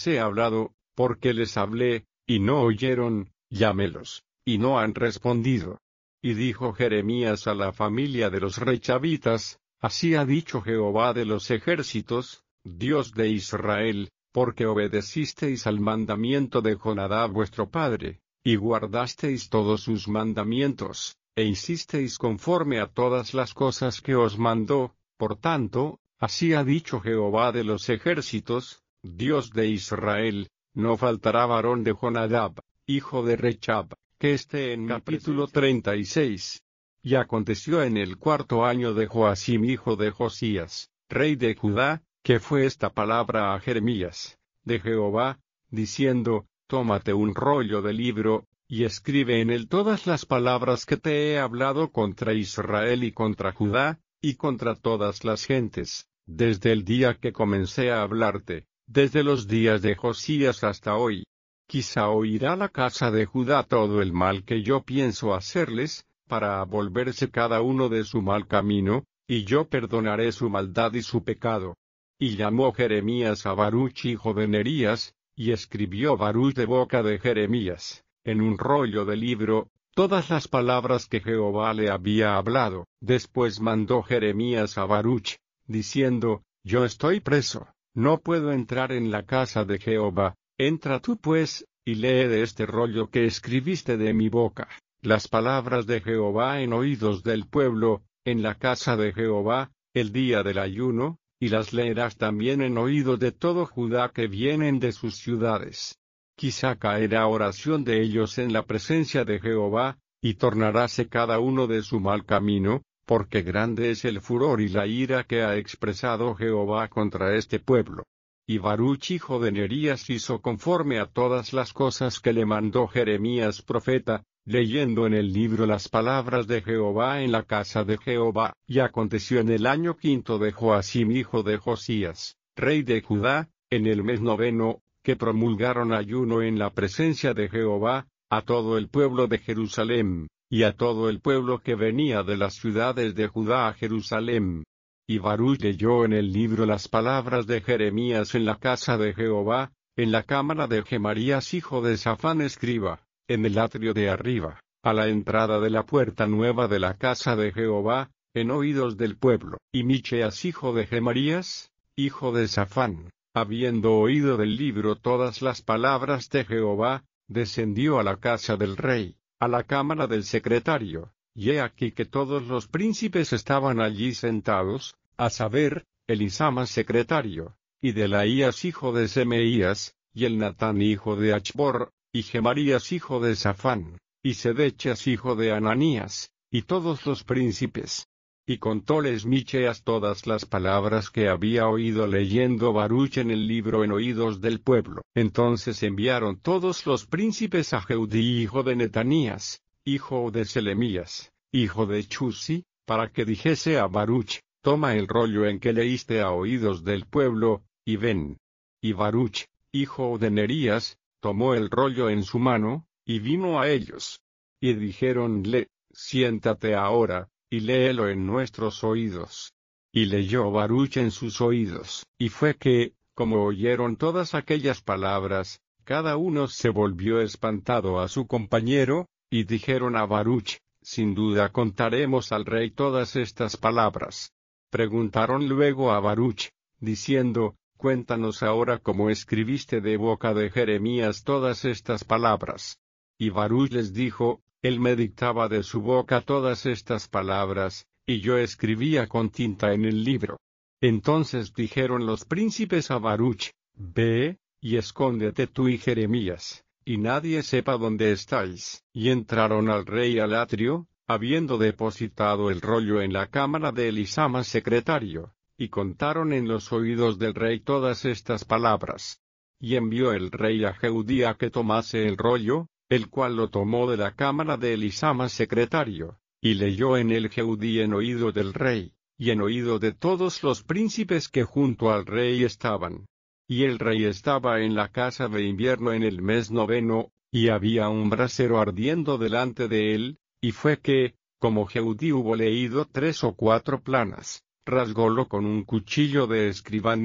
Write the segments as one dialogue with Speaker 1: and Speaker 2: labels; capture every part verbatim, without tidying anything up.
Speaker 1: he hablado, porque les hablé, y no oyeron, llámelos, y no han respondido. Y dijo Jeremías a la familia de los rechabitas, así ha dicho Jehová de los ejércitos, Dios de Israel, porque obedecisteis al mandamiento de Jonadab vuestro padre, y guardasteis todos sus mandamientos, e hicisteis conforme a todas las cosas que os mandó, por tanto, así ha dicho Jehová de los ejércitos, Dios de Israel, no faltará varón de Jonadab, hijo de Rechab, que esté en capítulo treinta y seis. Y aconteció en el cuarto año de Joacim hijo de Josías, rey de Judá, que fue esta palabra a Jeremías, de Jehová, diciendo, tómate un rollo de libro, y escribe en él todas las palabras que te he hablado contra Israel y contra Judá, y contra todas las gentes, desde el día que comencé a hablarte, desde los días de Josías hasta hoy. Quizá oirá la casa de Judá todo el mal que yo pienso hacerles, para volverse cada uno de su mal camino, y yo perdonaré su maldad y su pecado. Y llamó Jeremías a Baruch hijo de Nerías, y escribió Baruch de boca de Jeremías, en un rollo de libro, todas las palabras que Jehová le había hablado. Después mandó Jeremías a Baruch, diciendo, yo estoy preso, no puedo entrar en la casa de Jehová, entra tú pues, y lee de este rollo que escribiste de mi boca, las palabras de Jehová en oídos del pueblo, en la casa de Jehová, el día del ayuno, y las leerás también en oídos de todo Judá que vienen de sus ciudades. Quizá caerá oración de ellos en la presencia de Jehová, y tornaráse cada uno de su mal camino, porque grande es el furor y la ira que ha expresado Jehová contra este pueblo. Y Baruch hijo de Nerías hizo conforme a todas las cosas que le mandó Jeremías profeta, leyendo en el libro las palabras de Jehová en la casa de Jehová. Y aconteció en el año quinto de Joacim hijo de Josías, rey de Judá, en el mes noveno, que promulgaron ayuno en la presencia de Jehová, a todo el pueblo de Jerusalén, y a todo el pueblo que venía de las ciudades de Judá a Jerusalén. Y Baruch leyó en el libro las palabras de Jeremías en la casa de Jehová, en la cámara de Gemarías hijo de Safán escriba, en el atrio de arriba, a la entrada de la puerta nueva de la casa de Jehová, en oídos del pueblo. Y Micheas hijo de Gemarías, hijo de Safán, habiendo oído del libro todas las palabras de Jehová, descendió a la casa del rey, a la cámara del secretario, y he aquí que todos los príncipes estaban allí sentados, a saber, Elisama secretario, y Delaías hijo de Semeías, y el Natán hijo de Achbor, y Gemarías hijo de Safán, y Sedechas hijo de Ananías, y todos los príncipes. Y contóles Micheas todas las palabras que había oído leyendo Baruch en el libro en oídos del pueblo. Entonces enviaron todos los príncipes a Jeudí hijo de Netanías, hijo de Selemías, hijo de Chusi, para que dijese a Baruch, toma el rollo en que leíste a oídos del pueblo, y ven. Y Baruch, hijo de Nerías, tomó el rollo en su mano, y vino a ellos. Y dijéronle, siéntate ahora, y léelo en nuestros oídos. Y leyó Baruch en sus oídos. Y fue que, como oyeron todas aquellas palabras, cada uno se volvió espantado a su compañero, y dijeron a Baruch, sin duda contaremos al rey todas estas palabras. Preguntaron luego a Baruch, diciendo, cuéntanos ahora cómo escribiste de boca de Jeremías todas estas palabras. Y Baruch les dijo, él me dictaba de su boca todas estas palabras, y yo escribía con tinta en el libro. Entonces dijeron los príncipes a Baruch, ve, y escóndete tú y Jeremías, y nadie sepa dónde estáis. Y entraron al rey al atrio, habiendo depositado el rollo en la cámara de Elisama secretario, y contaron en los oídos del rey todas estas palabras. Y envió el rey a Jeudí a que tomase el rollo, el cual lo tomó de la cámara de Elisama secretario, y leyó en él Jeudí en oído del rey, y en oído de todos los príncipes que junto al rey estaban. Y el rey estaba en la casa de invierno en el mes noveno, y había un brasero ardiendo delante de él, y fue que, como Jeudí hubo leído tres o cuatro planas, rasgólo con un cuchillo de escribanía,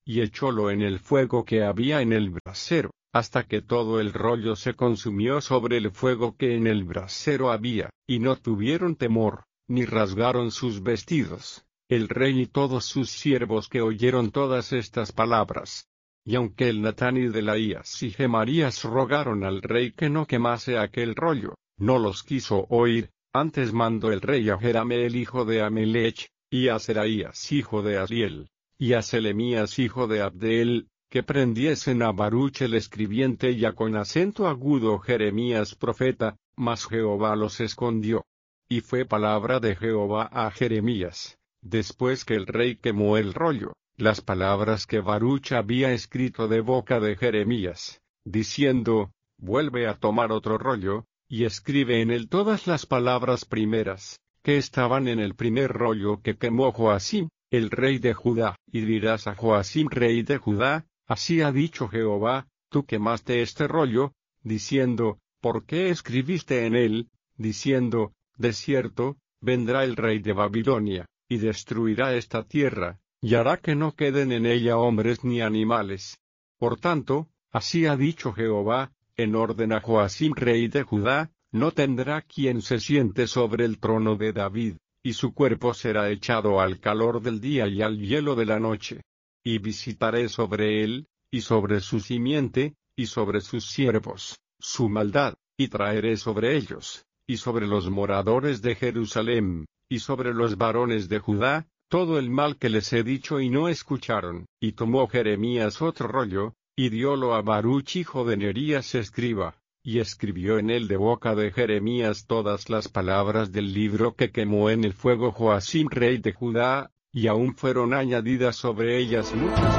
Speaker 1: y echólo en el fuego que había en el brasero, hasta que todo el rollo se consumió sobre el fuego que en el brasero había, y no tuvieron temor, ni rasgaron sus vestidos, el rey y todos sus siervos que oyeron todas estas palabras. Y aunque el Natán y Delaías y Gemarías rogaron al rey que no quemase aquel rollo, no los quiso oír, antes mandó el rey a Jerameel hijo de Amelech, y a Seraías hijo de Asiel, y a Selemías hijo de Abdeel, que prendiesen a Baruch el escribiente y a con acento agudo Jeremías profeta, mas Jehová los escondió. Y fue palabra de Jehová a Jeremías, después que el rey quemó el rollo, las palabras que Baruch había escrito de boca de Jeremías, diciendo, vuelve a tomar otro rollo, y escribe en él todas las palabras primeras, que estaban en el primer rollo que quemó Joacim, el rey de Judá, y dirás a Joacim rey de Judá, así ha dicho Jehová, tú quemaste este rollo, diciendo, ¿por qué escribiste en él? Diciendo, de cierto, vendrá el rey de Babilonia, y destruirá esta tierra, y hará que no queden en ella hombres ni animales. Por tanto, así ha dicho Jehová, en orden a Joacim rey de Judá, no tendrá quien se siente sobre el trono de David, y su cuerpo será echado al calor del día y al hielo de la noche. Y visitaré sobre él, y sobre su simiente, y sobre sus siervos, su maldad, y traeré sobre ellos, y sobre los moradores de Jerusalén, y sobre los varones de Judá, todo el mal que les he dicho y no escucharon. Y tomó Jeremías otro rollo, y diólo a Baruch hijo de Nerías escriba, y escribió en él de boca de Jeremías todas las palabras del libro que quemó en el fuego Joacim rey de Judá, y aún fueron añadidas sobre ellas muchas.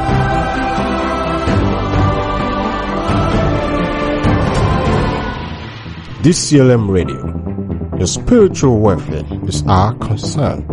Speaker 2: D C L M Radio. Your spiritual welfare is our concern.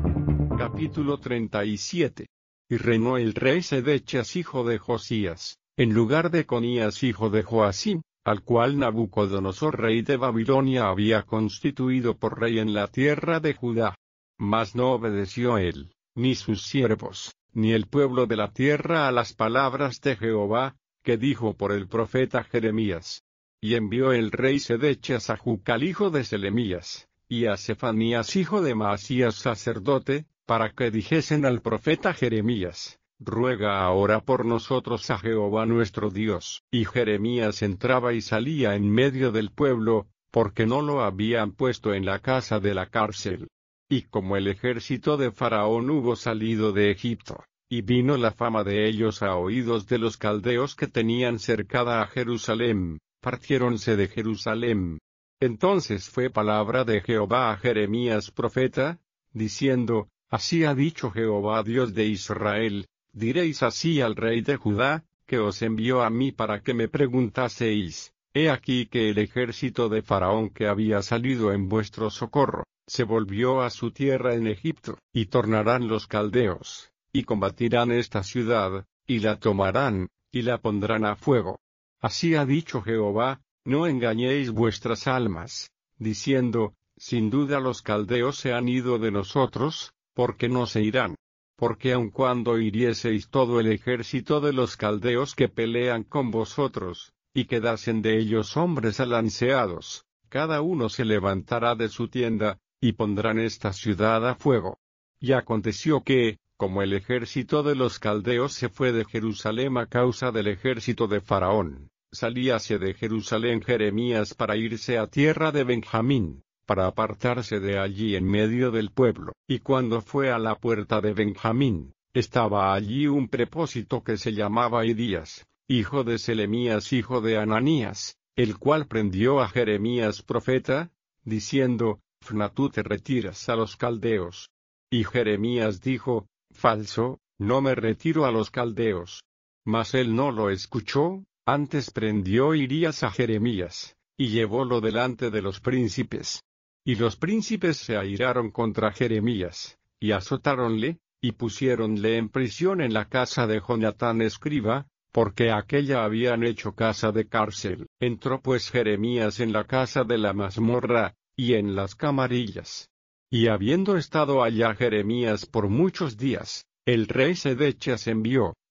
Speaker 1: Capítulo treinta y siete. Y reinó el rey Sedechas hijo de Josías, en lugar de Conías hijo de Joacim, al cual Nabucodonosor rey de Babilonia había constituido por rey en la tierra de Judá. Mas no obedeció él, ni sus siervos, ni el pueblo de la tierra a las palabras de Jehová, que dijo por el profeta Jeremías. Y envió el rey Sedechas a Jucal hijo de Selemías, y a Sefanías hijo de Maasías sacerdote, para que dijesen al profeta Jeremías, ruega ahora por nosotros a Jehová nuestro Dios. Y Jeremías entraba y salía en medio del pueblo, porque no lo habían puesto en la casa de la cárcel. Y como el ejército de Faraón hubo salido de Egipto, y vino la fama de ellos a oídos de los caldeos que tenían cercada a Jerusalén, partiéronse de Jerusalén. Entonces fue palabra de Jehová a Jeremías profeta, diciendo, así ha dicho Jehová Dios de Israel, diréis así al rey de Judá, que os envió a mí para que me preguntaseis, he aquí que el ejército de Faraón que había salido en vuestro socorro, se volvió a su tierra en Egipto, y tornarán los caldeos, y combatirán esta ciudad, y la tomarán, y la pondrán a fuego. Así ha dicho Jehová, no engañéis vuestras almas, diciendo, sin duda los caldeos se han ido de nosotros, porque no se irán. Porque aun cuando hirieseis todo el ejército de los caldeos que pelean con vosotros, y quedasen de ellos hombres alanceados, cada uno se levantará de su tienda, y pondrán esta ciudad a fuego. Y aconteció que, como el ejército de los caldeos se fue de Jerusalén a causa del ejército de Faraón, salíase de Jerusalén Jeremías para irse a tierra de Benjamín, para apartarse de allí en medio del pueblo. Y cuando fue a la puerta de Benjamín, estaba allí un prepósito que se llamaba Idías, hijo de Selemías hijo de Ananías, el cual prendió a Jeremías profeta, diciendo, Fna tú te retiras a los caldeos. Y Jeremías dijo, falso, no me retiro a los caldeos. Mas él no lo escuchó, antes prendió Idías a Jeremías, y llevólo delante de los príncipes. Y los príncipes se airaron contra Jeremías, y azotáronle, y pusiéronle en prisión en la casa de Jonatán escriba, porque aquella habían hecho casa de cárcel. Entró pues Jeremías en la casa de la mazmorra, y en las camarillas. Y habiendo estado allá Jeremías por muchos días, el rey Sedechas envió,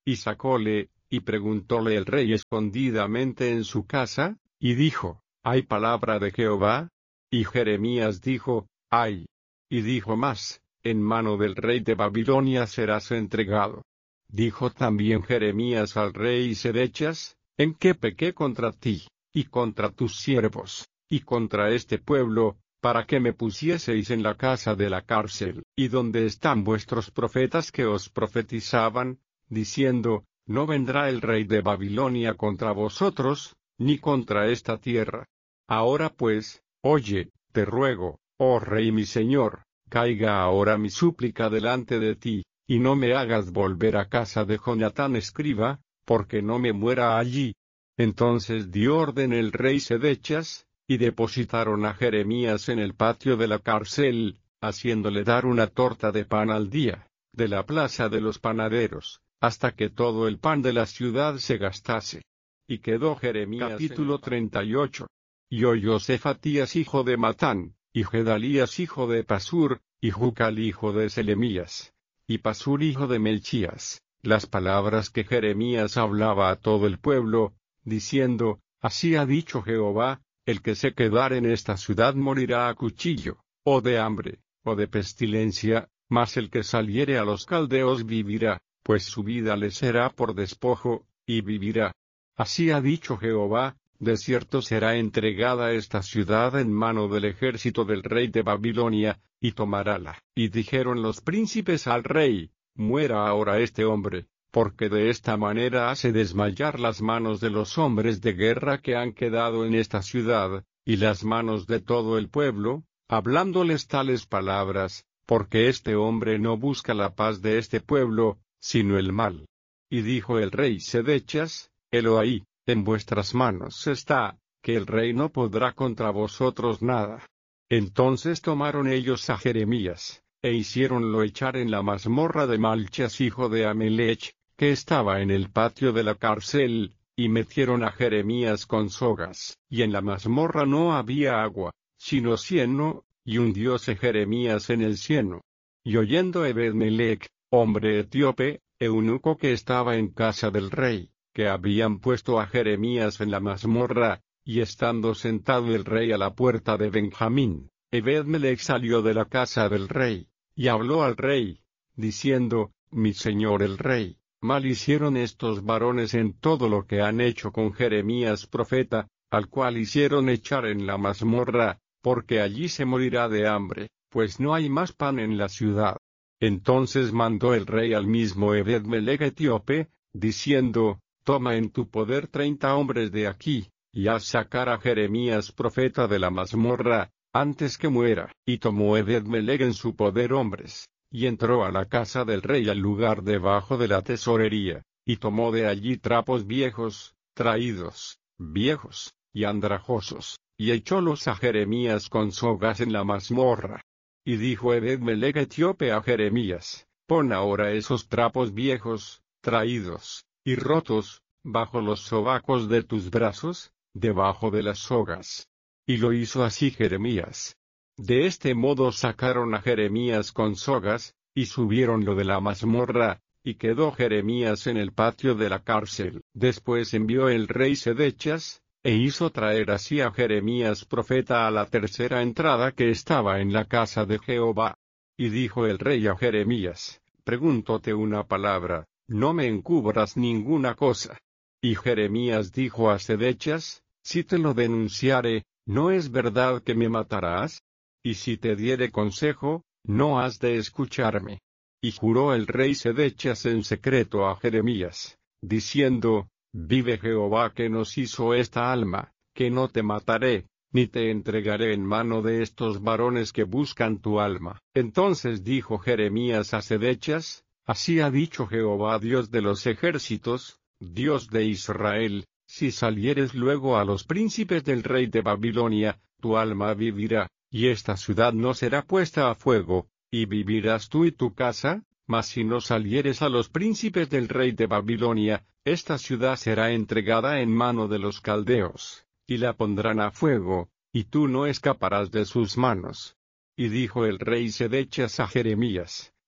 Speaker 1: Y sacóle, y preguntóle el rey escondidamente en su casa, y dijo, ¿hay palabra de Jehová? Y Jeremías dijo, hay. Y dijo más, en mano del rey de Babilonia serás entregado. Dijo también Jeremías al rey Sedechas, ¿en qué pequé contra ti, y contra tus siervos, y contra este pueblo, para que me pusieseis en la casa de la cárcel? ¿Y dónde están vuestros profetas que os profetizaban, diciendo, no vendrá el rey de Babilonia contra vosotros, ni contra esta tierra? Ahora pues, oye, te ruego, oh rey mi señor, caiga ahora mi súplica delante de ti, y no me hagas volver a casa de Jonatán escriba, porque no me muera allí. Entonces dio orden el rey Sedechas, y depositaron a Jeremías en el patio de la cárcel, haciéndole dar una torta de pan al día, de la plaza de los panaderos, hasta que todo el pan de la ciudad se gastase. Y quedó Jeremías. Capítulo treinta y ocho. Y oyó Cefatías hijo de Matán, y Gedalías hijo de Pasur, y Jucal hijo de Selemías, y Pasur hijo de Melchías, las palabras que Jeremías hablaba a todo el pueblo, diciendo, así ha dicho Jehová, el que se quedare en esta ciudad morirá a cuchillo, o de hambre, o de pestilencia, mas el que saliere a los caldeos vivirá, pues su vida le será por despojo, y vivirá. Así ha dicho Jehová, de cierto será entregada esta ciudad en mano del ejército del rey de Babilonia, y tomarála. Y dijeron los príncipes al rey, muera ahora este hombre, porque de esta manera hace desmayar las manos de los hombres de guerra que han quedado en esta ciudad, y las manos de todo el pueblo, hablándoles tales palabras, porque este hombre no busca la paz de este pueblo, sino el mal. Y dijo el rey Sedechas, helo ahí, en vuestras manos está, que el rey no podrá contra vosotros nada. Entonces tomaron ellos a Jeremías, e hiciéronlo echar en la mazmorra de Malchas hijo de Amelech, que estaba en el patio de la cárcel, y metieron a Jeremías con sogas. Y en la mazmorra no había agua, sino cieno, y hundióse Jeremías en el cieno. Y oyendo Ebed-melech, hombre etíope, eunuco que estaba en casa del rey, que habían puesto a Jeremías en la mazmorra, y estando sentado el rey a la puerta de Benjamín, Ebed-melech salió de la casa del rey, y habló al rey, diciendo, mi señor el rey, mal hicieron estos varones en todo lo que han hecho con Jeremías profeta, al cual hicieron echar en la mazmorra, porque allí se morirá de hambre, pues no hay más pan en la ciudad. Entonces mandó el rey al mismo Ebed-melech etíope, diciendo, toma en tu poder treinta hombres de aquí, y haz sacar a Jeremías profeta de la mazmorra, antes que muera. Y tomó Ebed-melech en su poder hombres, y entró a la casa del rey al lugar debajo de la tesorería, y tomó de allí trapos viejos, traídos, viejos, y andrajosos, y echólos a Jeremías con sogas en la mazmorra. Y dijo Ebed-melech etíope a Jeremías, pon ahora esos trapos viejos, traídos, y rotos, bajo los sobacos de tus brazos, debajo de las sogas. Y lo hizo así Jeremías. De este modo sacaron a Jeremías con sogas, y subiéronlo de la mazmorra, y quedó Jeremías en el patio de la cárcel. Después envió el rey Sedechas, e hizo traer así a Jeremías profeta a la tercera entrada que estaba en la casa de Jehová. Y dijo el rey a Jeremías, pregúntote una palabra, no me encubras ninguna cosa. Y Jeremías dijo a Sedechas, si te lo denunciare, ¿no es verdad que me matarás? Y si te diere consejo, no has de escucharme. Y juró el rey Sedechas en secreto a Jeremías, diciendo, vive Jehová que nos hizo esta alma, que no te mataré, ni te entregaré en mano de estos varones que buscan tu alma. Entonces dijo Jeremías a Sedechas, así ha dicho Jehová Dios de los ejércitos, Dios de Israel, si salieres luego a los príncipes del rey de Babilonia, tu alma vivirá, y esta ciudad no será puesta a fuego, y vivirás tú y tu casa, mas si no salieres a los príncipes del rey de Babilonia, esta ciudad será entregada en mano de los caldeos, y la pondrán a fuego, y tú no escaparás de sus manos. Y dijo el rey Sedechas a Jeremías,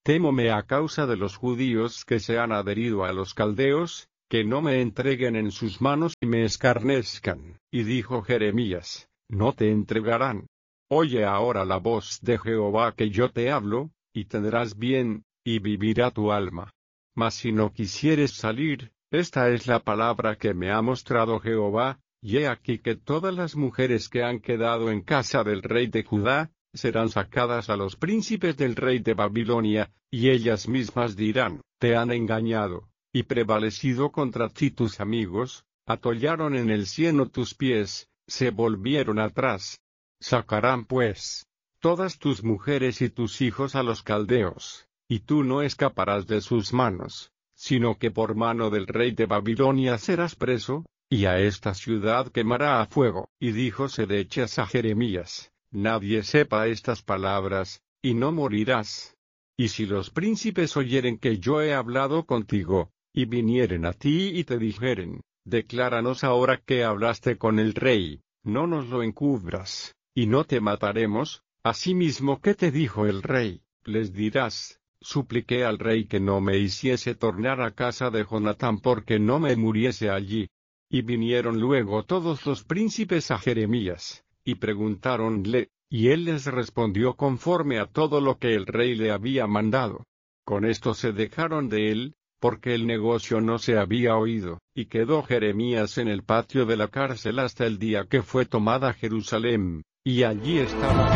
Speaker 1: Témome a causa de los judíos que se han adherido a los caldeos, que no me entreguen en sus manos y me escarnezcan. Y dijo Jeremías, no te entregarán. Oye ahora la voz de Jehová que yo te hablo, y tendrás bien, y vivirá tu alma. Mas si no quisieres salir, esta es la palabra que me ha mostrado Jehová, y he aquí que todas las mujeres que han quedado en casa del rey de Judá, serán sacadas a los príncipes del rey de Babilonia, y ellas mismas dirán, te han engañado, y prevalecido contra ti tus amigos, atollaron en el cieno tus pies, se volvieron atrás. Sacarán pues todas tus mujeres y tus hijos a los caldeos, y tú no escaparás de sus manos, sino que por mano del rey de Babilonia serás preso, y a esta ciudad quemará a fuego. Y dijo Sedechas a Jeremías, nadie sepa estas palabras, y no morirás. Y si los príncipes oyeren que yo he hablado contigo, y vinieren a ti y te dijeren, decláranos ahora que hablaste con el rey, no nos lo encubras, y no te mataremos. Asimismo, ¿qué te dijo el rey? Les dirás, supliqué al rey que no me hiciese tornar a casa de Jonatán porque no me muriese allí. Y vinieron luego todos los príncipes a Jeremías, y preguntáronle, y él les respondió conforme a todo lo que el rey le había mandado. Con esto se dejaron de él, porque el negocio no se había oído, y quedó Jeremías en el patio de la cárcel hasta el día que fue tomada Jerusalén, y allí estaba.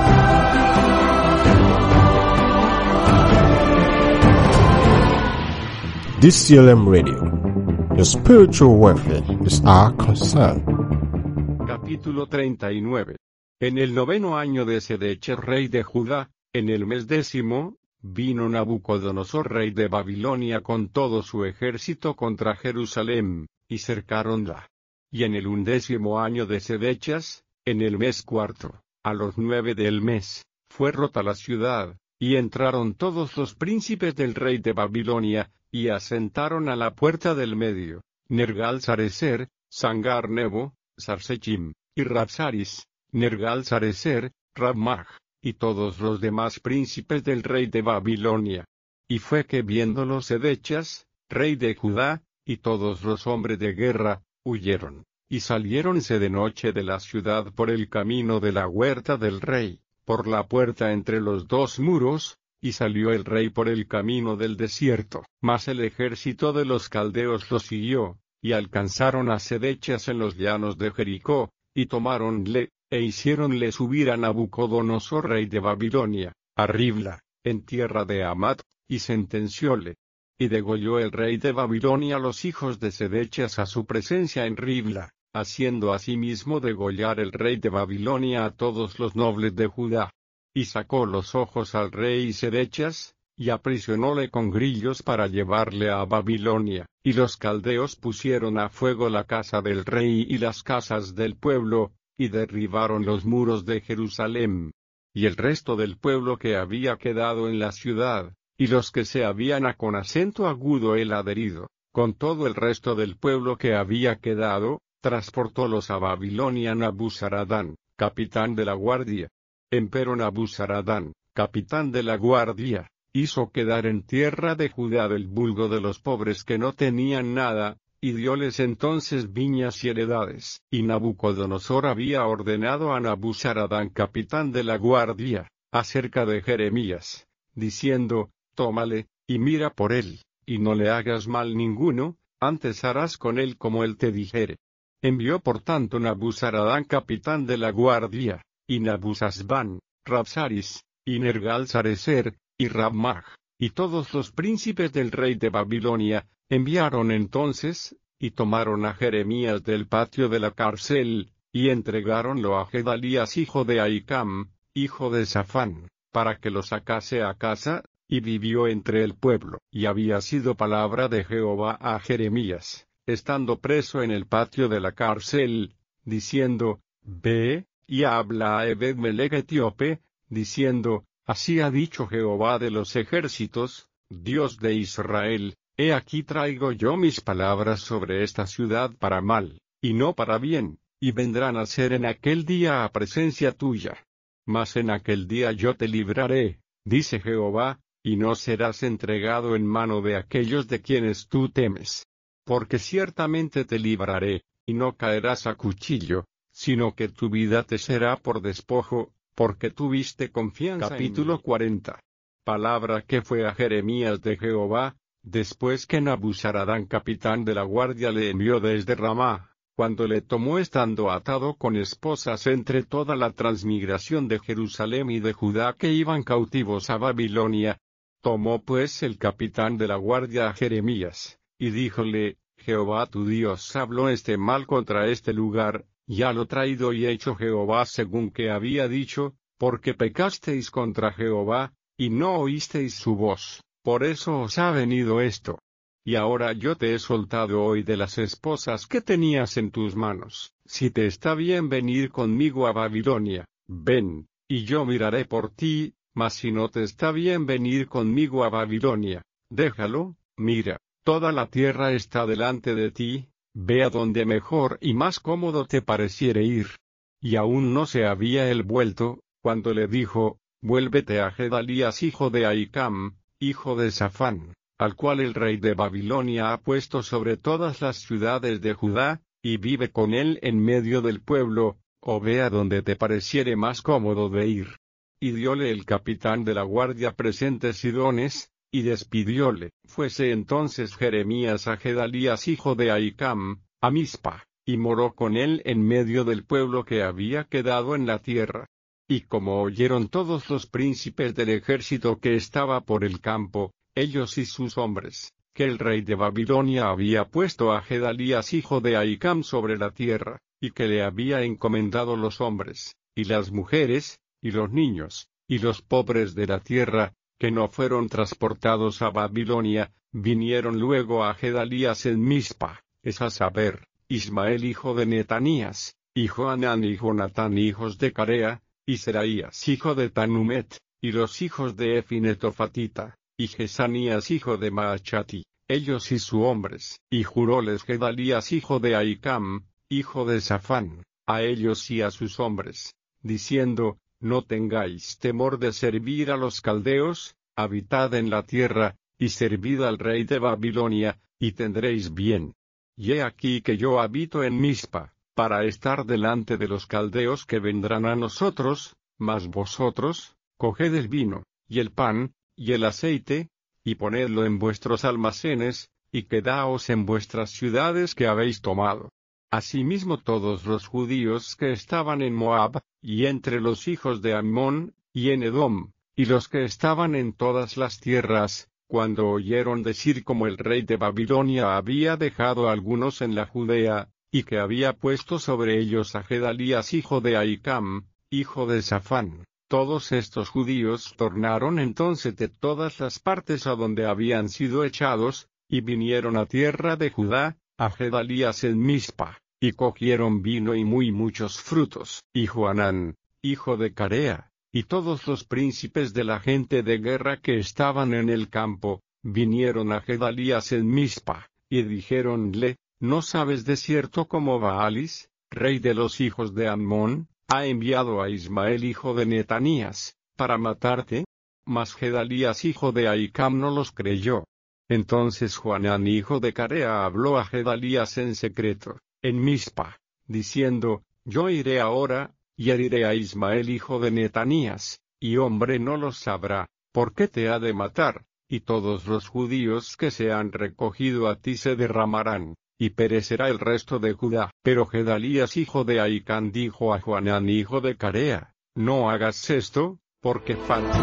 Speaker 2: This C L M Radio, your spiritual welfare is our concern.
Speaker 1: Capítulo treinta y nueve. En el noveno año de Sedechas rey de Judá, en el mes décimo, vino Nabucodonosor rey de Babilonia con todo su ejército contra Jerusalén, y cercáronla. Y en el undécimo año de Sedechas, en el mes cuarto, a los nueve del mes, fue rota la ciudad, y entraron todos los príncipes del rey de Babilonia, y asentaron a la puerta del medio, Nergal-Sarecer, Sangar-Nebo, Sarsechim, y Rabsaris, Nergal-Sarecer, Rabmag, y todos los demás príncipes del rey de Babilonia. Y fue que viéndolo Sedechas, rey de Judá, y todos los hombres de guerra, huyeron, y saliéronse de noche de la ciudad por el camino de la huerta del rey, por la puerta entre los dos muros, y salió el rey por el camino del desierto. Mas el ejército de los caldeos lo siguió, y alcanzaron a Sedechas en los llanos de Jericó, y tomáronle, e hiciéronle subir a Nabucodonosor rey de Babilonia, a Ribla, en tierra de Hamat, y sentencióle. Y degolló el rey de Babilonia los hijos de Sedechas a su presencia en Ribla, haciendo asimismo degollar el rey de Babilonia a todos los nobles de Judá. Y sacó los ojos al rey Sedechas, y aprisionóle con grillos para llevarle a Babilonia. Y los caldeos pusieron a fuego la casa del rey y las casas del pueblo, y derribaron los muros de Jerusalén. Y el resto del pueblo que había quedado en la ciudad, y los que se habían a con acento agudo el adherido, con todo el resto del pueblo que había quedado, transportólos a Babilonia Nabuzaradán, capitán de la guardia. Empero Nabuzaradán, capitán de la guardia, hizo quedar en tierra de Judá del vulgo de los pobres que no tenían nada, y dióles entonces viñas y heredades. Y Nabucodonosor había ordenado a Nabuzaradán capitán de la guardia, acerca de Jeremías, diciendo, tómale, y mira por él, y no le hagas mal ninguno, antes harás con él como él te dijere. Envió por tanto Nabuzaradán capitán de la guardia, y Nabuzazbán, Rabsaris, y Nergal-Sarecer, y Rabmag, y todos los príncipes del rey de Babilonia, enviaron entonces, y tomaron a Jeremías del patio de la cárcel, y entregáronlo a Gedalías hijo de Ahicam, hijo de Safán, para que lo sacase a casa, y vivió entre el pueblo. Y había sido palabra de Jehová a Jeremías, estando preso en el patio de la cárcel, diciendo, ve, y habla a Ebed-Melech etíope, diciendo, así ha dicho Jehová de los ejércitos, Dios de Israel, he aquí traigo yo mis palabras sobre esta ciudad para mal, y no para bien, y vendrán a ser en aquel día a presencia tuya. Mas en aquel día yo te libraré, dice Jehová, y no serás entregado en mano de aquellos de quienes tú temes. Porque ciertamente te libraré, y no caerás a cuchillo, sino que tu vida te será por despojo, porque tuviste confianza. Capítulo cuarenta. Palabra que fue a Jeremías de Jehová, después que Nabuzaradán capitán de la guardia le envió desde Ramá, cuando le tomó estando atado con esposas entre toda la transmigración de Jerusalén y de Judá que iban cautivos a Babilonia. Tomó pues el capitán de la guardia a Jeremías, y díjole, Jehová tu Dios habló este mal contra este lugar, ya lo traído y hecho Jehová según que había dicho, porque pecasteis contra Jehová, y no oísteis su voz, por eso os ha venido esto. Y ahora yo te he soltado hoy de las esposas que tenías en tus manos. Si te está bien venir conmigo a Babilonia, ven, y yo miraré por ti, mas si no te está bien venir conmigo a Babilonia, déjalo. Mira, toda la tierra está delante de ti, ve a donde mejor y más cómodo te pareciere ir. Y aún no se había él vuelto, cuando le dijo, vuélvete a Gedalías hijo de Ahicam, hijo de Safán, al cual el rey de Babilonia ha puesto sobre todas las ciudades de Judá, y vive con él en medio del pueblo, o ve a donde te pareciere más cómodo de ir. Y dióle el capitán de la guardia presentes y dones, y despidióle. Fuese entonces Jeremías a Gedalías hijo de Ahicam, a Mizpa, y moró con él en medio del pueblo que había quedado en la tierra. Y como oyeron todos los príncipes del ejército que estaba por el campo, ellos y sus hombres, que el rey de Babilonia había puesto a Gedalías hijo de Ahicam sobre la tierra, y que le había encomendado los hombres, y las mujeres, y los niños, y los pobres de la tierra, que no fueron transportados a Babilonia, vinieron luego a Gedalías en Mizpa, es a saber, Ismael hijo de Netanías, y Johanán y Jonatán hijos de Carea, y Seraías hijo de Tanumet, y los hijos de Efinetofatita, y Jesanías hijo de Maachati, ellos y sus hombres. Y juróles Gedalías hijo de Ahicam, hijo de Safán, a ellos y a sus hombres, diciendo, no tengáis temor de servir a los caldeos, habitad en la tierra, y servid al rey de Babilonia, y tendréis bien. Y he aquí que yo habito en Mizpa, para estar delante de los caldeos que vendrán a nosotros, mas vosotros, coged el vino, y el pan, y el aceite, y ponedlo en vuestros almacenes, y quedaos en vuestras ciudades que habéis tomado. Asimismo todos los judíos que estaban en Moab, y entre los hijos de Ammón, y en Edom, y los que estaban en todas las tierras, cuando oyeron decir como el rey de Babilonia había dejado a algunos en la Judea, y que había puesto sobre ellos a Gedalías hijo de Ahicam, hijo de Safán, todos estos judíos tornaron entonces de todas las partes a donde habían sido echados, y vinieron a tierra de Judá, a Gedalías en Mizpa, y cogieron vino y muy muchos frutos. Y Johanán, hijo de Carea, y todos los príncipes de la gente de guerra que estaban en el campo, vinieron a Gedalías en Mizpa, y dijéronle, ¿no sabes de cierto cómo Baalis, rey de los hijos de Ammón, ha enviado a Ismael hijo de Netanías, para matarte? Mas Gedalías hijo de Ahicam no los creyó. Entonces Johanán hijo de Carea habló a Gedalías en secreto, en Mizpa, diciendo, yo iré ahora, y heriré a Ismael hijo de Netanías, y hombre no lo sabrá, porque te ha de matar, y todos los judíos que se han recogido a ti se derramarán, y perecerá el resto de Judá. Pero Gedalías hijo de Ahicam dijo a Johanán hijo de Carea, no hagas esto, porque falto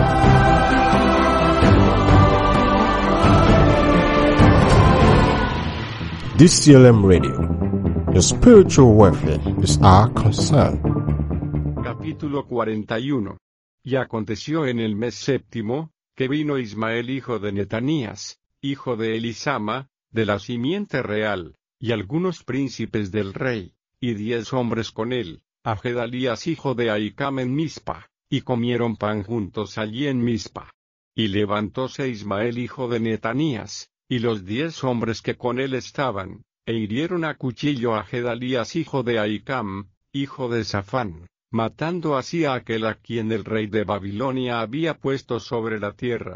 Speaker 2: D C L M Radio. Your spiritual welfare is our concern.
Speaker 1: Capítulo cuarenta y uno. Y aconteció en el mes séptimo, que vino Ismael hijo de Netanías, hijo de Elisama, de la simiente real, y algunos príncipes del rey, y diez hombres con él, a Gedalías hijo de Ahicam en Mizpa, y comieron pan juntos allí en Mizpa. Y levantóse Ismael hijo de Netanías, y los diez hombres que con él estaban, e hirieron a cuchillo a Gedalías hijo de Ahicam, hijo de Safán, matando así a aquel a quien el rey de Babilonia había puesto sobre la tierra.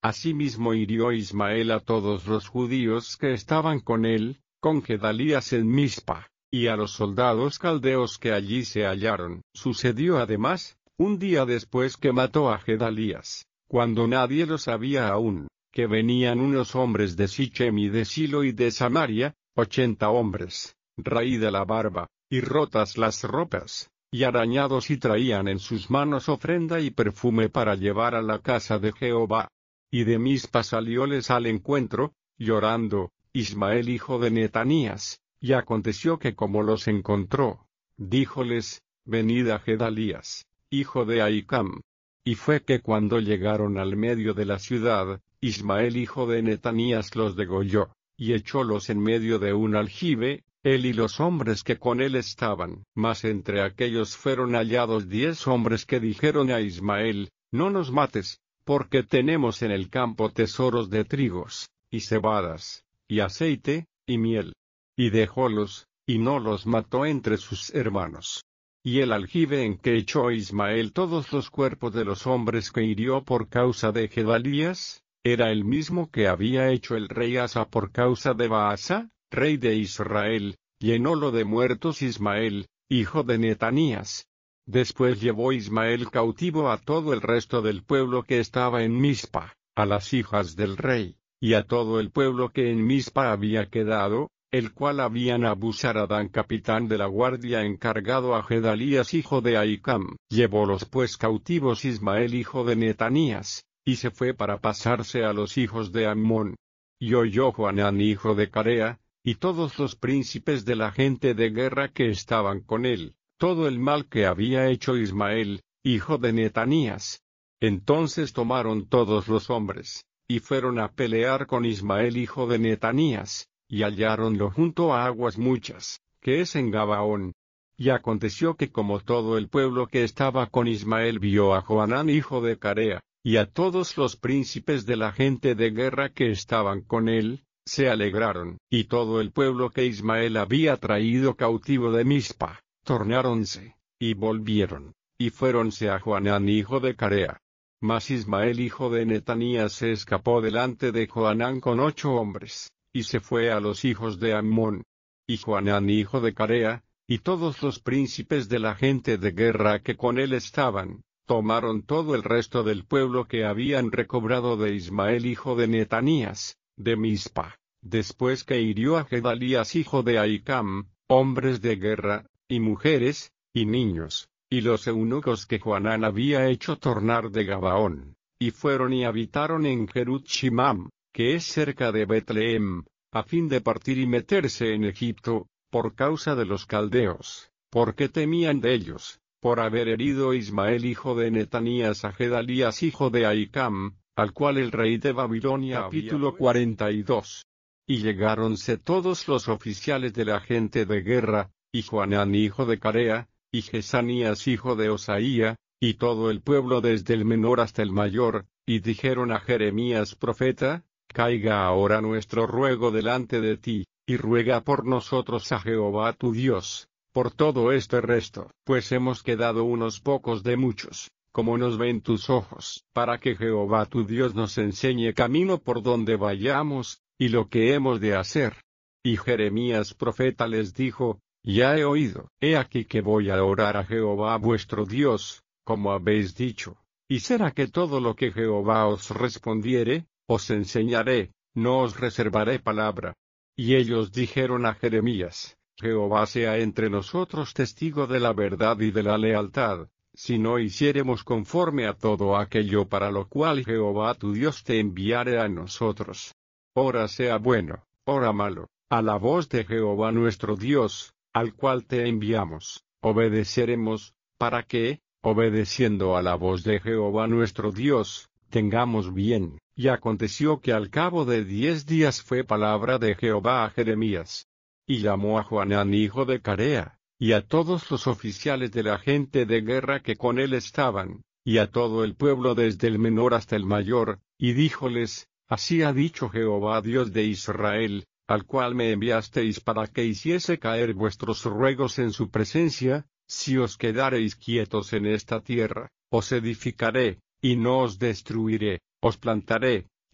Speaker 1: Asimismo hirió Ismael a todos los judíos que estaban con él, con Gedalías en Mizpa, y a los soldados caldeos que allí se hallaron. Sucedió además, un día después que mató a Gedalías, cuando nadie lo sabía aún, que venían unos hombres de Sichem y de Silo y de Samaria, ochenta hombres, raída la barba, y rotas las ropas, y arañados, y traían en sus manos ofrenda y perfume para llevar a la casa de Jehová. Y de Mizpa salióles al encuentro, llorando, Ismael hijo de Netanías, y aconteció que como los encontró, díjoles, venid a Gedalías, hijo de Ahicam. Y fue que cuando llegaron al medio de la ciudad, Ismael hijo de Netanías los degolló, y echólos en medio de un aljibe, él y los hombres que con él estaban. Mas entre aquellos fueron hallados diez hombres que dijeron a Ismael, no nos mates, porque tenemos en el campo tesoros de trigos, y cebadas, y aceite, y miel. Y dejólos, y no los mató entre sus hermanos. Y el aljibe en que echó Ismael todos los cuerpos de los hombres que hirió por causa de Gedalías, era el mismo que había hecho el rey Asa por causa de Baasa, rey de Israel, llenólo de muertos Ismael, hijo de Netanías. Después llevó Ismael cautivo a todo el resto del pueblo que estaba en Mizpa, a las hijas del rey, y a todo el pueblo que en Mizpa había quedado, el cual había Nabuzaradán capitán de la guardia encargado a Gedalías hijo de Ahicam. Llevólos pues cautivos Ismael hijo de Netanías, y se fue para pasarse a los hijos de Ammón. Y oyó Johanán hijo de Carea, y todos los príncipes de la gente de guerra que estaban con él, todo el mal que había hecho Ismael, hijo de Netanías. Entonces tomaron todos los hombres, y fueron a pelear con Ismael hijo de Netanías, y halláronlo junto a aguas muchas, que es en Gabaón. Y aconteció que como todo el pueblo que estaba con Ismael vio a Johanán hijo de Carea, y a todos los príncipes de la gente de guerra que estaban con él, se alegraron. Y todo el pueblo que Ismael había traído cautivo de Mizpa, tornáronse, y volvieron, y fuéronse a Johanán hijo de Carea. Mas Ismael hijo de Netanías se escapó delante de Johanán con ocho hombres, y se fue a los hijos de Ammón. Y Johanán hijo de Carea, y todos los príncipes de la gente de guerra que con él estaban, tomaron todo el resto del pueblo que habían recobrado de Ismael hijo de Netanías, de Mizpa, después que hirió a Gedalías hijo de Ahicam, hombres de guerra, y mujeres, y niños, y los eunucos que Johanán había hecho tornar de Gabaón, y fueron y habitaron en Jerut Shimam, que es cerca de Betlehem, a fin de partir y meterse en Egipto, por causa de los caldeos, porque temían de ellos, por haber herido Ismael hijo de Netanías a Gedalías hijo de Ahicam, al cual el rey de Babilonia. Capítulo cuarenta y dos. Y llegáronse todos los oficiales de la gente de guerra, y Johanán hijo de Carea, y Jesanías hijo de Osaía, y todo el pueblo desde el menor hasta el mayor, y dijeron a Jeremías profeta, caiga ahora nuestro ruego delante de ti, y ruega por nosotros a Jehová tu Dios, por todo este resto, pues hemos quedado unos pocos de muchos, como nos ven tus ojos, para que Jehová tu Dios nos enseñe camino por donde vayamos, y lo que hemos de hacer. Y Jeremías profeta les dijo, ya he oído, he aquí que voy a orar a Jehová vuestro Dios, como habéis dicho, y será que todo lo que Jehová os respondiere, os enseñaré, no os reservaré palabra. Y ellos dijeron a Jeremías, Jehová sea entre nosotros testigo de la verdad y de la lealtad, si no hiciéremos conforme a todo aquello para lo cual Jehová tu Dios te enviare a nosotros. Ora sea bueno, ora malo, a la voz de Jehová nuestro Dios, al cual te enviamos, obedeceremos, para que, obedeciendo a la voz de Jehová nuestro Dios, tengamos bien. Y aconteció que al cabo de diez días fue palabra de Jehová a Jeremías. Y llamó a Johanán hijo de Carea, y a todos los oficiales de la gente de guerra que con él estaban, y a todo el pueblo desde el menor hasta el mayor, y díjoles, así ha dicho Jehová Dios de Israel, al cual me enviasteis para que hiciese caer vuestros ruegos en su presencia, si os quedareis quietos en esta tierra, os edificaré, y no os destruiré, os plantaré,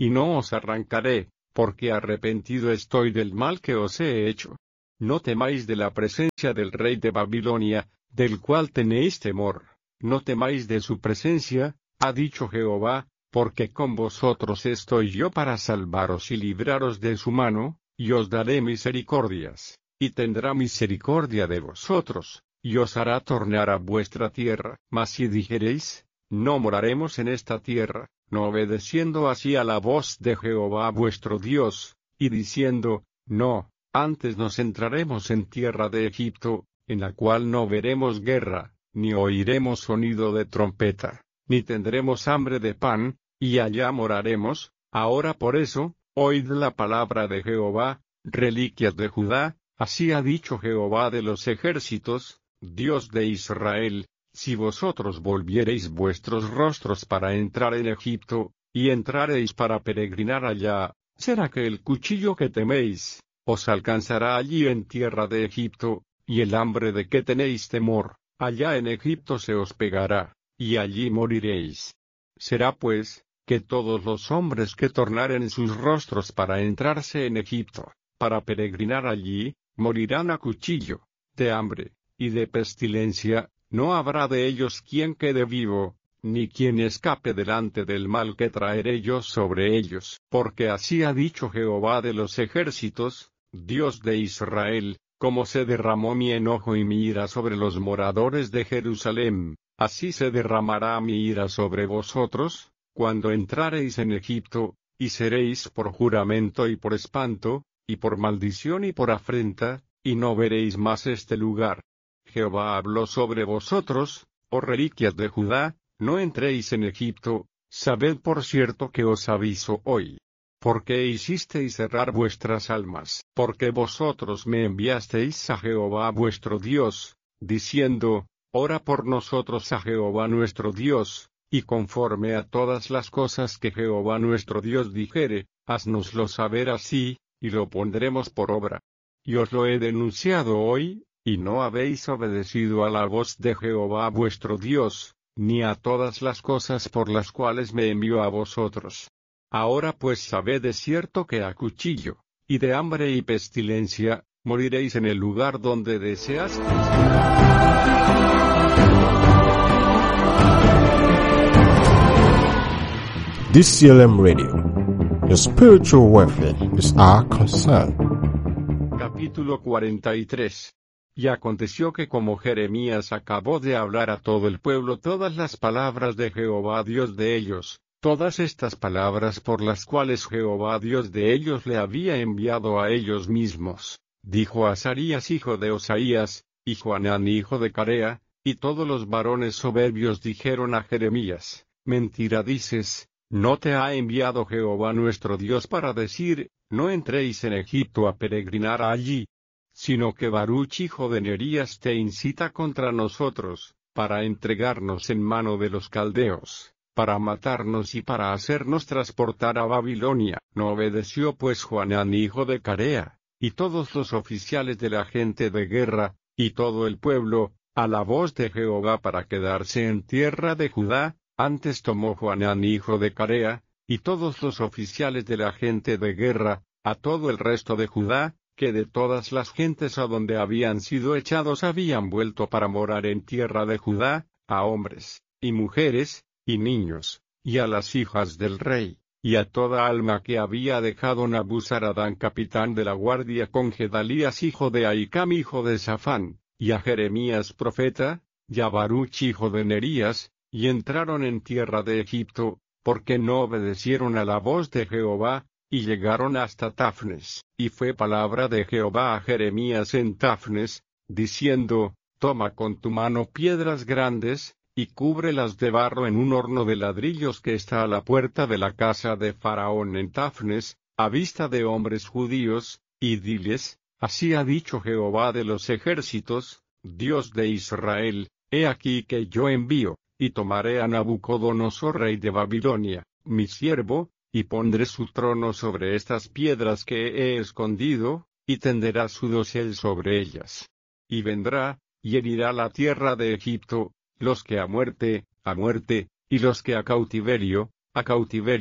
Speaker 1: y no os arrancaré, porque arrepentido estoy del mal que os he hecho. No temáis de la presencia del rey de Babilonia, del cual tenéis temor, no temáis de su presencia, ha dicho Jehová, porque con vosotros estoy yo para salvaros y libraros de su mano, y os daré misericordias, y tendrá misericordia de vosotros, y os hará tornar a vuestra tierra. Mas si dijereis, no moraremos en esta tierra, no obedeciendo así a la voz de Jehová vuestro Dios, y diciendo, no, antes nos entraremos en tierra de Egipto, en la cual no veremos guerra, ni oiremos sonido de trompeta, ni tendremos hambre de pan, y allá moraremos. Ahora por eso, oíd la palabra de Jehová, reliquias de Judá, así ha dicho Jehová de los ejércitos, Dios de Israel, si vosotros volviereis vuestros rostros para entrar en Egipto, y entrareis para peregrinar allá, será que el cuchillo que teméis, os alcanzará allí en tierra de Egipto, y el hambre de que tenéis temor, allá en Egipto se os pegará, y allí moriréis. Será pues, que todos los hombres que tornaren sus rostros para entrarse en Egipto, para peregrinar allí, morirán a cuchillo, de hambre, y de pestilencia, no habrá de ellos quien quede vivo, ni quien escape delante del mal que traeré yo sobre ellos. Porque así ha dicho Jehová de los ejércitos, Dios de Israel, como se derramó mi enojo y mi ira sobre los moradores de Jerusalén, así se derramará mi ira sobre vosotros, cuando entrareis en Egipto, y seréis por juramento y por espanto, y por maldición y por afrenta, y no veréis más este lugar. Jehová habló sobre vosotros, oh reliquias de Judá, no entréis en Egipto, sabed por cierto que os aviso hoy. Porque hicisteis errar vuestras almas, porque vosotros me enviasteis a Jehová vuestro Dios, diciendo, ora por nosotros a Jehová nuestro Dios, y conforme a todas las cosas que Jehová nuestro Dios dijere, haznoslo saber así, y lo pondremos por obra. Y os lo he denunciado hoy, y no habéis obedecido a la voz de Jehová vuestro Dios, ni a todas las cosas por las cuales me envió a vosotros. Ahora pues sabed de cierto que a cuchillo, y de hambre y pestilencia, moriréis en el lugar donde deseasteis.
Speaker 2: D C L M Radio. Your spiritual welfare is our concern.
Speaker 1: Capítulo cuarenta y tres. Y aconteció que como Jeremías acabó de hablar a todo el pueblo todas las palabras de Jehová Dios de ellos, todas estas palabras por las cuales Jehová Dios de ellos le había enviado a ellos mismos, dijo Azarías hijo de Osaías, y Johanán hijo de Carea, y todos los varones soberbios dijeron a Jeremías, mentira dices, ¿no te ha enviado Jehová nuestro Dios para decir, no entréis en Egipto a peregrinar allí? Sino que Baruch hijo de Nerías te incita contra nosotros, para entregarnos en mano de los caldeos, para matarnos y para hacernos transportar a Babilonia. No obedeció pues Johanán hijo de Carea, y todos los oficiales de la gente de guerra, y todo el pueblo, a la voz de Jehová para quedarse en tierra de Judá. Antes tomó Johanán hijo de Carea, y todos los oficiales de la gente de guerra, a todo el resto de Judá, que de todas las gentes a donde habían sido echados habían vuelto para morar en tierra de Judá, a hombres, y mujeres, y niños, y a las hijas del rey, y a toda alma que había dejado Nabuzaradán capitán de la guardia con Gedalías hijo de Ahicam hijo de Safán, y a Jeremías profeta, y a Baruch hijo de Nerías, y entraron en tierra de Egipto, porque no obedecieron a la voz de Jehová, y llegaron hasta Tafnes. Y fue palabra de Jehová a Jeremías en Tafnes, diciendo, toma con tu mano piedras grandes, y cúbrelas de barro en un horno de ladrillos que está a la puerta de la casa de Faraón en Tafnes, a vista de hombres judíos, y diles, así ha dicho Jehová de los ejércitos, Dios de Israel, he aquí que yo envío, y tomaré a Nabucodonosor rey de Babilonia, mi siervo, y pondré su trono sobre estas piedras que he escondido, y tenderá su dosel sobre ellas. Y vendrá, y herirá la tierra de Egipto, los que a muerte, a muerte, y los que a cautiverio, a cautiverio,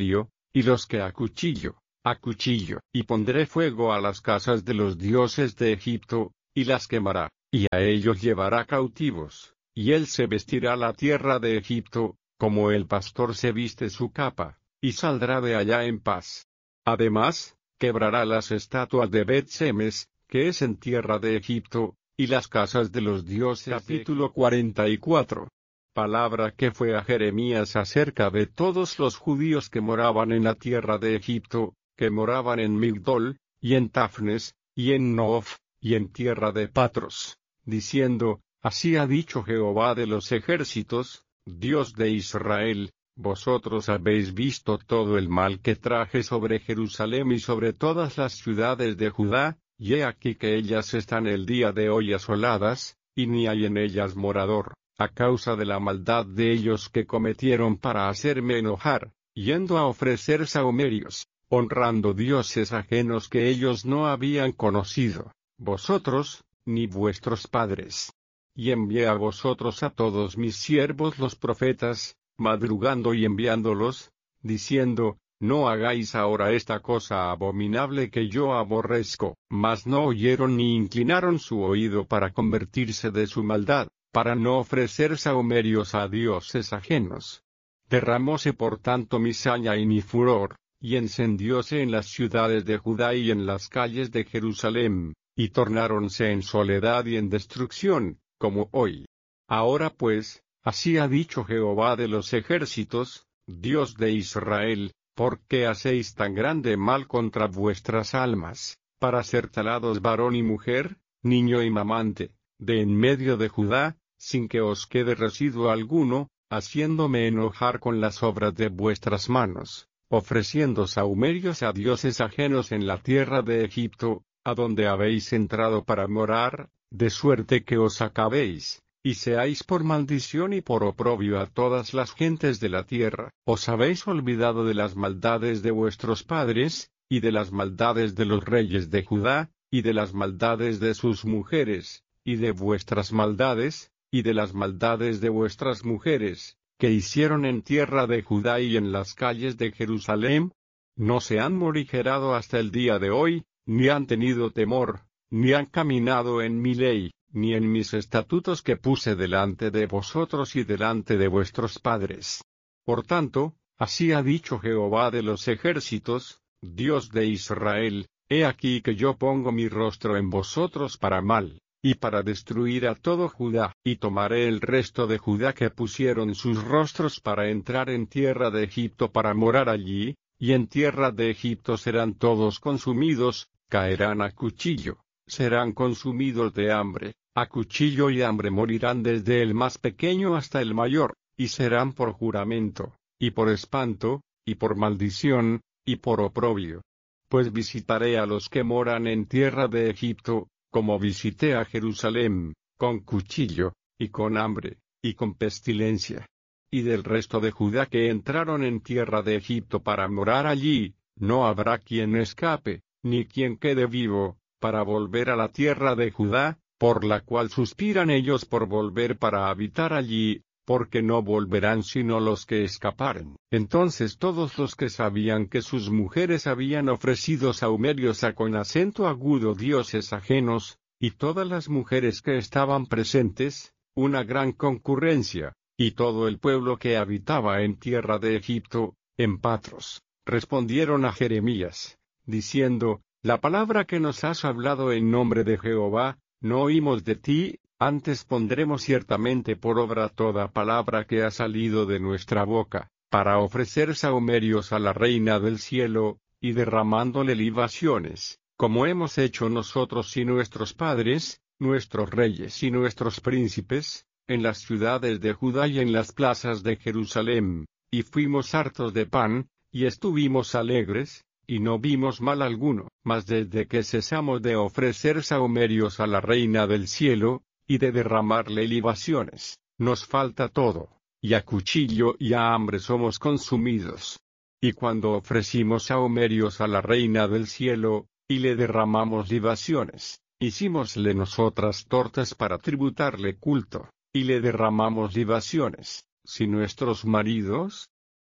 Speaker 1: y los que a cuchillo, a cuchillo, y pondré fuego a las casas de los dioses de Egipto, y las quemará, y a ellos llevará cautivos, y él se vestirá la tierra de Egipto, como el pastor se viste su capa, y saldrá de allá en paz. Además, quebrará las estatuas de Bet-Semes, que es en tierra de Egipto, y las casas de los dioses. Capítulo cuarenta y cuatro. Palabra que fue a Jeremías acerca de todos los judíos que moraban en la tierra de Egipto, que moraban en Migdol, y en Tafnes, y en Noof, y en tierra de Patros, diciendo, así ha dicho Jehová de los ejércitos, Dios de Israel, vosotros habéis visto todo el mal que traje sobre Jerusalén y sobre todas las ciudades de Judá, y he aquí que ellas están el día de hoy asoladas, y ni hay en ellas morador, a causa de la maldad de ellos que cometieron para hacerme enojar, yendo a ofrecer sahumerios, honrando dioses ajenos que ellos no habían conocido, vosotros, ni vuestros padres. Y envié a vosotros a todos mis siervos los profetas, madrugando y enviándolos, diciendo, no hagáis ahora esta cosa abominable que yo aborrezco. Mas no oyeron ni inclinaron su oído para convertirse de su maldad, para no ofrecer sahumerios a dioses ajenos. Derramóse por tanto mi saña y mi furor, y encendióse en las ciudades de Judá y en las calles de Jerusalén, y tornáronse en soledad y en destrucción, como hoy. Ahora pues, así ha dicho Jehová de los ejércitos, Dios de Israel, ¿por qué hacéis tan grande mal contra vuestras almas, para ser talados varón y mujer, niño y mamante, de en medio de Judá, sin que os quede residuo alguno, haciéndome enojar con las obras de vuestras manos, ofreciendo sahumerios a dioses ajenos en la tierra de Egipto, a donde habéis entrado para morar, de suerte que os acabéis, y seáis por maldición y por oprobio a todas las gentes de la tierra? Os habéis olvidado de las maldades de vuestros padres, y de las maldades de los reyes de Judá, y de las maldades de sus mujeres, y de vuestras maldades, y de las maldades de vuestras mujeres, que hicieron en tierra de Judá y en las calles de Jerusalén. No se han morigerado hasta el día de hoy, ni han tenido temor, ni han caminado en mi ley, ni en mis estatutos que puse delante de vosotros y delante de vuestros padres. Por tanto, así ha dicho Jehová de los ejércitos, Dios de Israel, he aquí que yo pongo mi rostro en vosotros para mal, y para destruir a todo Judá, y tomaré el resto de Judá que pusieron sus rostros para entrar en tierra de Egipto para morar allí, y en tierra de Egipto serán todos consumidos, caerán a cuchillo, serán consumidos de hambre, a cuchillo y hambre morirán desde el más pequeño hasta el mayor, y serán por juramento, y por espanto, y por maldición, y por oprobio. Pues visitaré a los que moran en tierra de Egipto, como visité a Jerusalén, con cuchillo, y con hambre, y con pestilencia. Y del resto de Judá que entraron en tierra de Egipto para morar allí, no habrá quien escape, ni quien quede vivo, para volver a la tierra de Judá, por la cual suspiran ellos por volver para habitar allí, porque no volverán sino los que escaparen. Entonces todos los que sabían que sus mujeres habían ofrecido sahumerios a con acento agudo dioses ajenos, y todas las mujeres que estaban presentes, una gran concurrencia, y todo el pueblo que habitaba en tierra de Egipto, en Patros, respondieron a Jeremías, diciendo, la palabra que nos has hablado en nombre de Jehová, no oímos de ti, antes pondremos ciertamente por obra toda palabra que ha salido de nuestra boca, para ofrecer sahumerios a la Reina del cielo, y derramándole libaciones, como hemos hecho nosotros y nuestros padres, nuestros reyes y nuestros príncipes, en las ciudades de Judá y en las plazas de Jerusalén, y fuimos hartos de pan, y estuvimos alegres, y no vimos mal alguno. Mas desde que cesamos de ofrecer sahumerios a la Reina del cielo, y de derramarle libaciones, nos falta todo, y a cuchillo y a hambre somos consumidos. Y cuando ofrecimos sahumerios a la Reina del cielo, y le derramamos libaciones, hicímosle nosotras tortas para tributarle culto, y le derramamos libaciones, si nuestros maridos,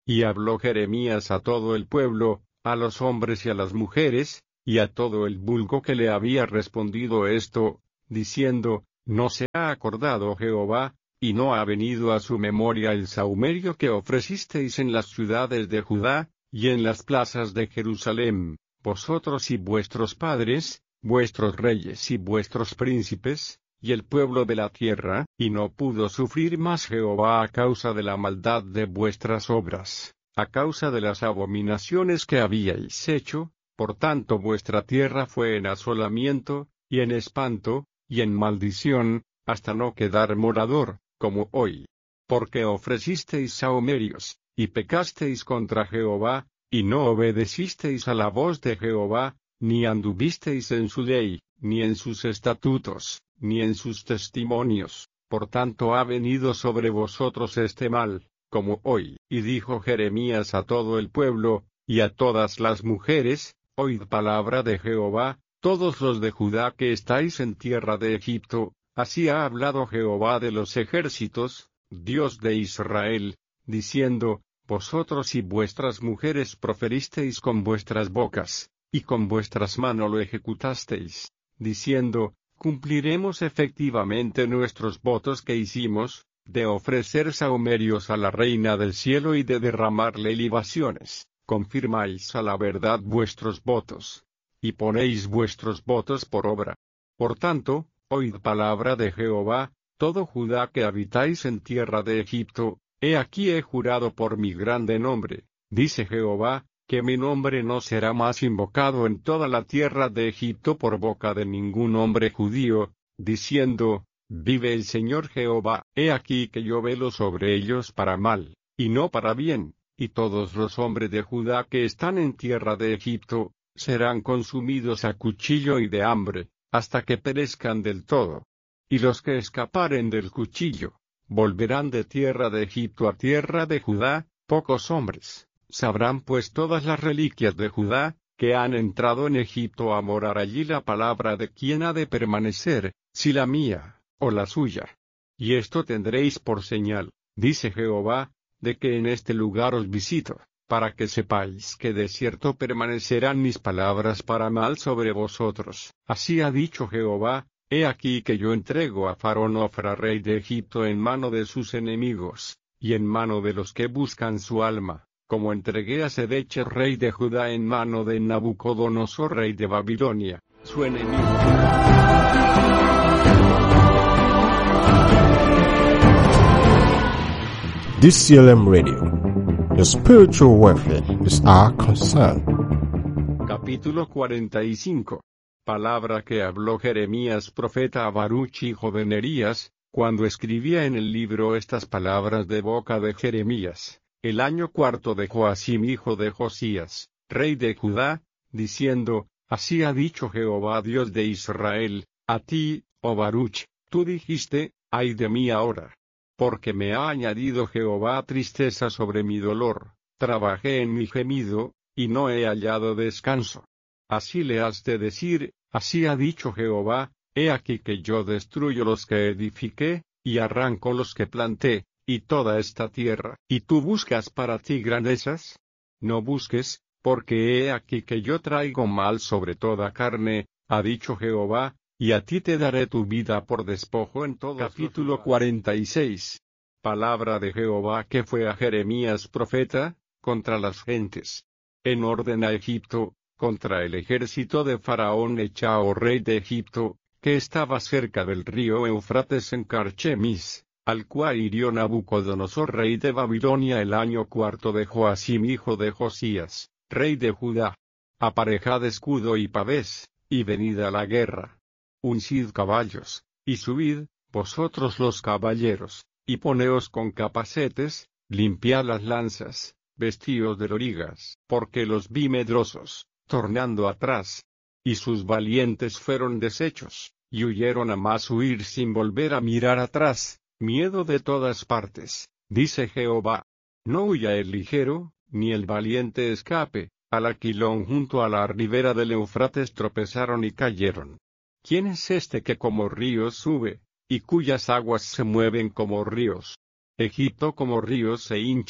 Speaker 1: Y habló Jeremías a todo el pueblo, a los hombres y a las mujeres, y a todo el vulgo que le había respondido esto, diciendo, ¿no se ha acordado Jehová, y no ha venido a su memoria el sahumerio que ofrecisteis en las ciudades de Judá, y en las plazas de Jerusalem, vosotros y vuestros padres, vuestros reyes y vuestros príncipes, y el pueblo de la tierra? Y no pudo sufrir más Jehová a causa de la maldad de vuestras obras, a causa de las abominaciones que habíais hecho, por tanto vuestra tierra fue en asolamiento, y en espanto, y en maldición, hasta no quedar morador, como hoy. Porque ofrecisteis sahumerios, y pecasteis contra Jehová, y no obedecisteis a la voz de Jehová, ni anduvisteis en su ley, ni en sus estatutos, ni en sus testimonios, por tanto ha venido sobre vosotros este mal, como hoy. Y dijo Jeremías a todo el pueblo, y a todas las mujeres, oíd palabra de Jehová, todos los de Judá que estáis en tierra de Egipto, así ha hablado Jehová de los ejércitos, Dios de Israel, diciendo, vosotros y vuestras mujeres proferisteis con vuestras bocas, y con vuestras manos lo ejecutasteis, diciendo, cumpliremos efectivamente nuestros votos que hicimos, de ofrecer sahumerios a la reina del cielo y de derramarle libaciones, confirmáis a la verdad vuestros votos, y ponéis vuestros votos por obra. Por tanto, oíd palabra de Jehová, todo Judá que habitáis en tierra de Egipto, he aquí he jurado por mi grande nombre, dice Jehová, que mi nombre no será más invocado en toda la tierra de Egipto por boca de ningún hombre judío, diciendo, vive el Señor Jehová, he aquí que yo velo sobre ellos para mal, y no para bien, y todos los hombres de Judá que están en tierra de Egipto, serán consumidos a cuchillo y de hambre, hasta que perezcan del todo. Y los que escaparen del cuchillo, volverán de tierra de Egipto a tierra de Judá, pocos hombres. Sabrán pues todas las reliquias de Judá, que han entrado en Egipto a morar allí la palabra de quién ha de permanecer, si la mía, o la suya. Y esto tendréis por señal, dice Jehová, de que en este lugar os visito, para que sepáis que de cierto permanecerán mis palabras para mal sobre vosotros. Así ha dicho Jehová, he aquí que yo entrego a Faraón Ofra rey de Egipto en mano de sus enemigos, y en mano de los que buscan su alma, como entregué a Sedeche rey de Judá en mano de Nabucodonosor rey de Babilonia, su enemigo.
Speaker 2: D C L M Radio. Your spiritual welfare is our concern.
Speaker 1: Capítulo cuarenta y cinco. Palabra que habló Jeremías profeta a Baruch hijo de Nerías, cuando escribía en el libro estas palabras de boca de Jeremías, el año cuarto de Joacim hijo de Josías, rey de Judá, diciendo, así ha dicho Jehová Dios de Israel, a ti, oh Baruch, tú dijiste, ay de mí ahora. Porque me ha añadido Jehová tristeza sobre mi dolor, trabajé en mi gemido, y no he hallado descanso. Así le has de decir, así ha dicho Jehová, he aquí que yo destruyo los que edifiqué, y arranco los que planté, y toda esta tierra. ¿Y tú buscas para ti grandezas? No busques, porque he aquí que yo traigo mal sobre toda carne, ha dicho Jehová, y a ti te daré tu vida por despojo en todo. Capítulo cuarenta y seis. Palabra de Jehová que fue a Jeremías profeta, contra las gentes. En orden a Egipto, contra el ejército de Faraón Nechao rey de Egipto, que estaba cerca del río Eufrates en Carchemis, al cual hirió Nabucodonosor rey de Babilonia el año cuarto de Joacim hijo de Josías, rey de Judá. Aparejad escudo y pavés, y venid a la guerra. Uncid caballos, y subid, vosotros los caballeros, y poneos con capacetes, limpiad las lanzas, vestíos de lorigas, porque los vi medrosos, tornando atrás. Y sus valientes fueron deshechos, y huyeron a más huir sin volver a mirar atrás, miedo de todas partes, dice Jehová. No huya el ligero, ni el valiente escape, al aquilón junto a la ribera del Eufrates tropezaron y cayeron. ¿Quién es este que como ríos sube, y cuyas aguas se mueven como ríos? Egipto como río se hincha,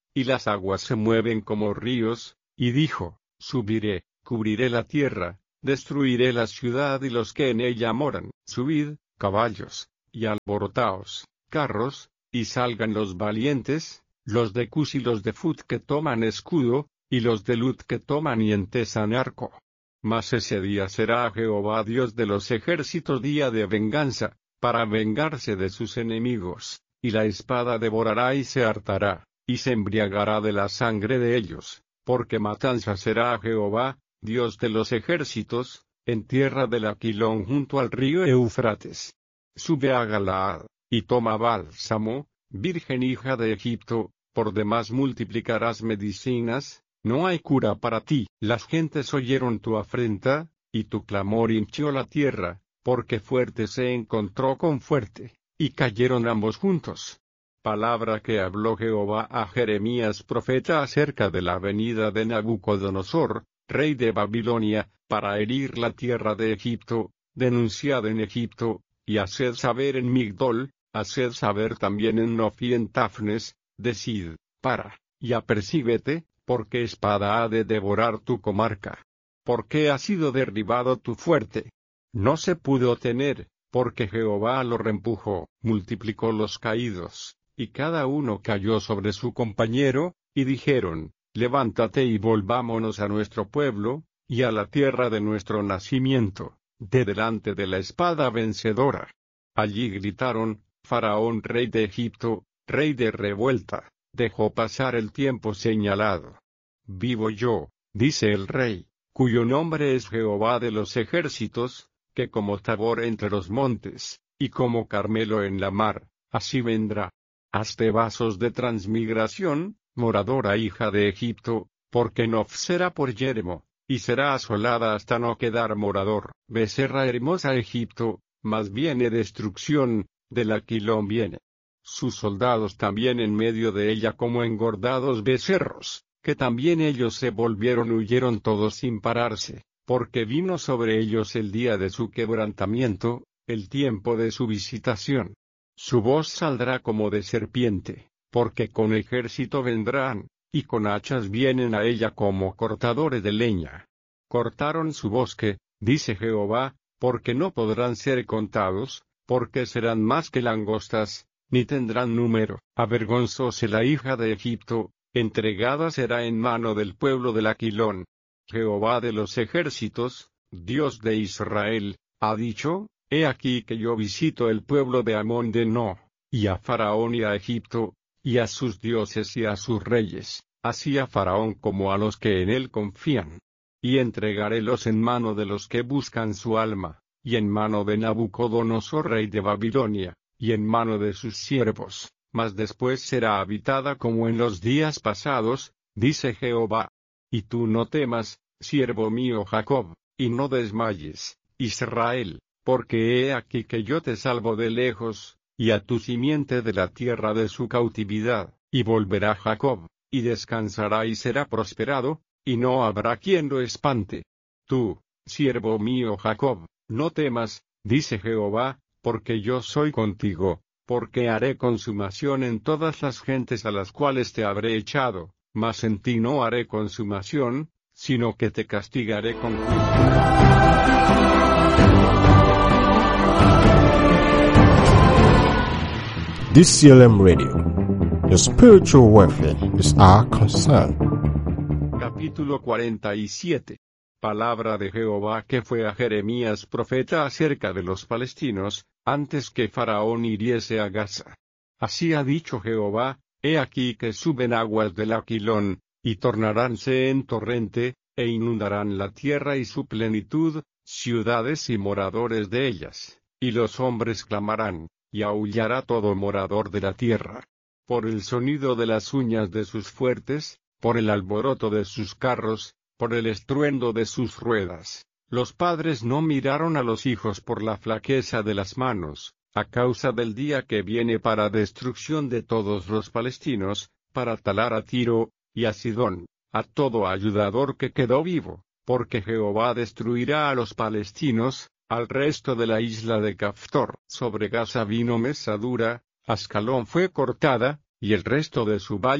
Speaker 1: y las aguas se mueven como ríos, y dijo, subiré, cubriré la tierra, destruiré la ciudad y los que en ella moran, subid, caballos, y alborotaos, carros, y salgan los valientes, los de Cus y los de Fut que toman escudo, y los de Lut que toman y entesan arco. Mas ese día será Jehová Dios de los ejércitos día de venganza, para vengarse de sus enemigos, y la espada devorará y se hartará, y se embriagará de la sangre de ellos, porque matanza será Jehová, Dios de los ejércitos, en tierra del Aquilón junto al río Eufrates. Sube a Galaad, y toma bálsamo, virgen hija de Egipto, por demás multiplicarás medicinas, no hay cura para ti. Las gentes oyeron tu afrenta, y tu clamor hinchió la tierra, porque fuerte se encontró con fuerte, y cayeron ambos juntos. Palabra que habló Jehová a Jeremías profeta acerca de la venida de Nabucodonosor, rey de Babilonia, para herir la tierra de Egipto, denunciad en Egipto, y haced saber en Migdol, haced saber también en Nof y en Tafnes, decid, para, y apercíbete, porque espada ha de devorar tu comarca. Porque ha sido derribado tu fuerte. No se pudo tener, porque Jehová lo reempujó, multiplicó los caídos, y cada uno cayó sobre su compañero, y dijeron, levántate y volvámonos a nuestro pueblo, y a la tierra de nuestro nacimiento, de delante de la espada vencedora. Allí gritaron, Faraón rey de Egipto, rey de revuelta, dejó pasar el tiempo señalado. Vivo yo, dice el rey, cuyo nombre es Jehová de los ejércitos, que como Tabor entre los montes, y como Carmelo en la mar, así vendrá. Hazte vasos de transmigración, moradora hija de Egipto, porque Nof será por yermo, y será asolada hasta no quedar morador. Becerra hermosa Egipto, mas viene destrucción, del Aquilón viene. Sus soldados también en medio de ella como engordados becerros, que también ellos se volvieron huyeron todos sin pararse, porque vino sobre ellos el día de su quebrantamiento, el tiempo de su visitación. Su voz saldrá como de serpiente, porque con ejército vendrán, y con hachas vienen a ella como cortadores de leña. Cortaron su bosque, dice Jehová, porque no podrán ser contados, porque serán más que langostas, ni tendrán número. Avergonzóse la hija de Egipto, entregada será en mano del pueblo del Aquilón. Jehová de los ejércitos, Dios de Israel, ha dicho, he aquí que yo visito el pueblo de Amón de No, y a Faraón y a Egipto, y a sus dioses y a sus reyes, así a Faraón como a los que en él confían. Y entregarélos en mano de los que buscan su alma, y en mano de Nabucodonosor rey de Babilonia, y en mano de sus siervos, mas después será habitada como en los días pasados, dice Jehová. Y tú no temas, siervo mío Jacob, y no desmayes, Israel, porque he aquí que yo te salvo de lejos, y a tu simiente de la tierra de su cautividad, y volverá Jacob, y descansará y será prosperado, y no habrá quien lo espante. Tú, siervo mío Jacob, no temas, dice Jehová, porque yo soy contigo, porque haré consumación en todas las gentes a las cuales te habré echado, mas en ti no haré consumación, sino que te castigaré con juicio.
Speaker 2: D C L M Radio. Your spiritual welfare is our concern.
Speaker 1: Capítulo cuarenta y siete. Palabra de Jehová que fue a Jeremías profeta acerca de los palestinos, antes que Faraón hiriese a Gaza. Así ha dicho Jehová, he aquí que suben aguas del Aquilón, y tornaránse en torrente, e inundarán la tierra y su plenitud, ciudades y moradores de ellas, y los hombres clamarán, y aullará todo morador de la tierra. Por el sonido de las uñas de sus fuertes, por el alboroto de sus carros, por el estruendo de sus ruedas. Los padres no miraron a los hijos por la flaqueza de las manos, a causa del día que viene para destrucción de todos los palestinos, para talar a Tiro, y a Sidón, a todo ayudador que quedó vivo, porque Jehová destruirá a los palestinos, al resto de la isla de Caftor. Sobre Gaza vino mesa dura, Ascalón fue cortada, y el resto de su valle,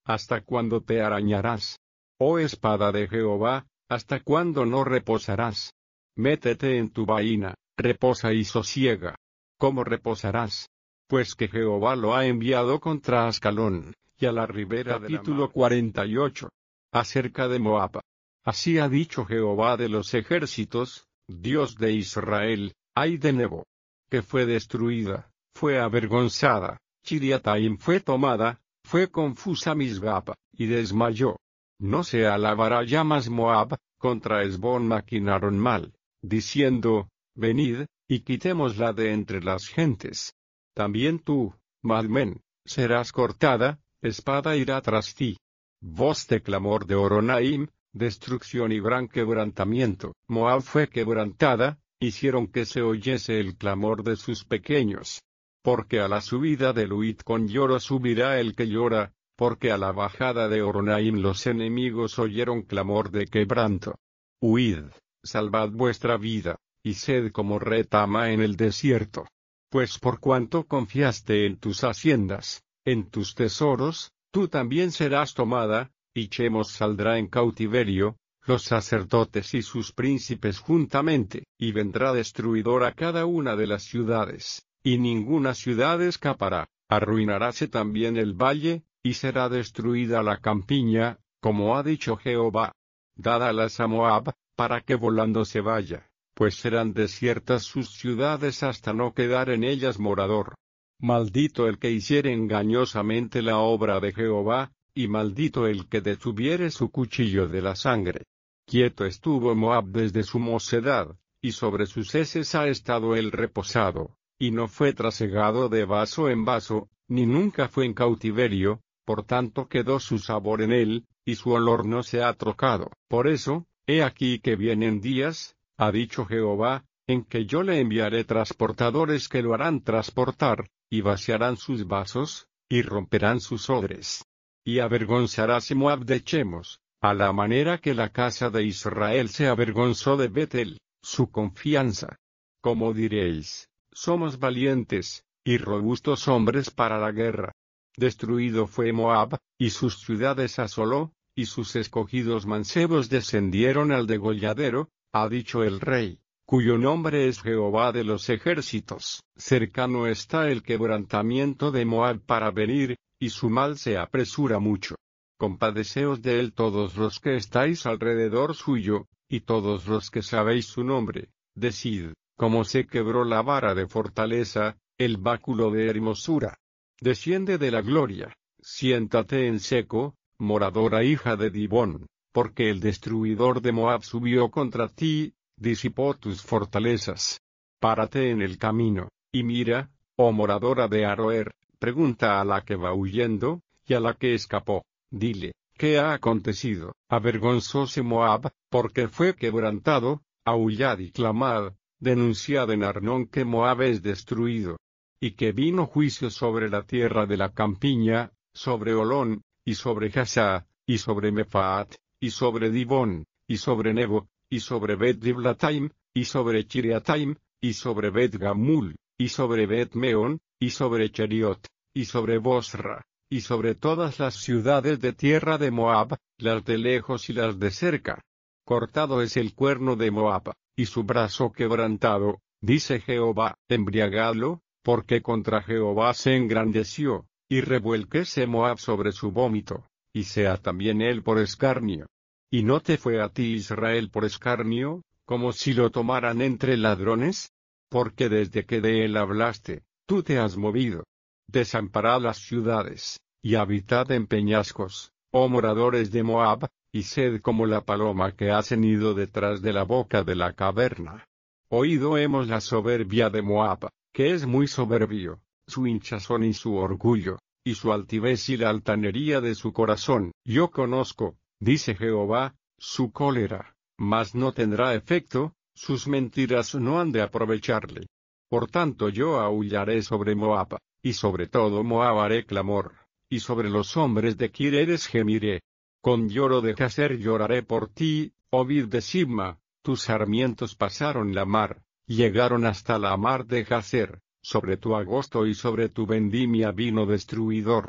Speaker 1: ¿Hasta cuándo te arañarás? Oh espada de Jehová, ¿hasta cuándo no reposarás? Métete en tu vaina, reposa y sosiega. ¿Cómo reposarás? Pues que Jehová lo ha enviado contra Ascalón, y a la ribera de la mar. Capítulo cuarenta y ocho. Acerca de Moab. Así ha dicho Jehová de los ejércitos, Dios de Israel: ay de Nebo, que fue destruida, fue avergonzada, Kiriataim fue tomada, fue confusa Misgapa, y desmayó. No se alabará ya más Moab, contra Hesbón maquinaron mal, diciendo: venid, y quitémosla de entre las gentes. También tú, Madmen, serás cortada, espada irá tras ti. Voz de clamor de Horonaim, destrucción y gran quebrantamiento. Moab fue quebrantada, hicieron que se oyese el clamor de sus pequeños. Porque a la subida de Luit con lloro subirá el que llora, porque a la bajada de Horonaim los enemigos oyeron clamor de quebranto. Huid, salvad vuestra vida, y sed como retama en el desierto. Pues por cuanto confiaste en tus haciendas, en tus tesoros, tú también serás tomada, y Chemos saldrá en cautiverio, los sacerdotes y sus príncipes juntamente, y vendrá destruidor a cada una de las ciudades, y ninguna ciudad escapará, arruinaráse también el valle, y será destruida la campiña, como ha dicho Jehová. Dádalas a Moab, para que volando se vaya, pues serán desiertas sus ciudades hasta no quedar en ellas morador. Maldito el que hiciere engañosamente la obra de Jehová, y maldito el que detuviere su cuchillo de la sangre. Quieto estuvo Moab desde su mocedad, y sobre sus heces ha estado él reposado, y no fue trasegado de vaso en vaso, ni nunca fue en cautiverio, por tanto quedó su sabor en él, y su olor no se ha trocado. Por eso, he aquí que vienen días, ha dicho Jehová, en que yo le enviaré transportadores que lo harán transportar, y vaciarán sus vasos, y romperán sus odres. Y avergonzaráse Moab de Chemos, a la manera que la casa de Israel se avergonzó de Betel, su confianza. Como diréis: somos valientes, y robustos hombres para la guerra. Destruido fue Moab, y sus ciudades asoló, y sus escogidos mancebos descendieron al degolladero, ha dicho el Rey, cuyo nombre es Jehová de los ejércitos. Cercano está el quebrantamiento de Moab para venir, y su mal se apresura mucho. Compadeceos de él todos los que estáis alrededor suyo, y todos los que sabéis su nombre, decid: como se quebró la vara de fortaleza, el báculo de hermosura. Desciende de la gloria, siéntate en seco, moradora hija de Dibón, porque el destruidor de Moab subió contra ti, disipó tus fortalezas. Párate en el camino, y mira, oh moradora de Aroer, pregunta a la que va huyendo, y a la que escapó, dile: ¿qué ha acontecido? Avergonzóse Moab, porque fue quebrantado. Aullad y clamad, denunciad en Arnón que Moab es destruido. Y que vino juicio sobre la tierra de la campiña, sobre Olón, y sobre Jasá, y sobre Mefaat, y sobre Dibón, y sobre Nebo, y sobre Bet-Diblataim, y sobre Chiriataim, y sobre Bet-Gamul, y sobre Bet-Meón, y sobre Cheriot, y sobre Bosra, y sobre todas las ciudades de tierra de Moab, las de lejos y las de cerca. Cortado es el cuerno de Moab, y su brazo quebrantado, dice Jehová: embriagadlo, porque contra Jehová se engrandeció, y revuélquese Moab sobre su vómito, y sea también él por escarnio. ¿Y no te fue a ti Israel por escarnio, como si lo tomaran entre ladrones? Porque desde que de él hablaste, tú te has movido. Desamparad las ciudades, y habitad en peñascos, oh moradores de Moab, y sed como la paloma que ha nido detrás de la boca de la caverna. Oído hemos la soberbia de Moab, que es muy soberbio, su hinchazón y su orgullo, y su altivez y la altanería de su corazón. Yo conozco, dice Jehová, su cólera, mas no tendrá efecto, sus mentiras no han de aprovecharle. Por tanto yo aullaré sobre Moab, y sobre todo Moab haré clamor, y sobre los hombres de Kireres gemiré. Con lloro de Jazer lloraré por ti, oh vid de Sibma, tus sarmientos pasaron la mar, llegaron hasta la mar de Jazer, sobre tu agosto y sobre tu vendimia vino destruidor.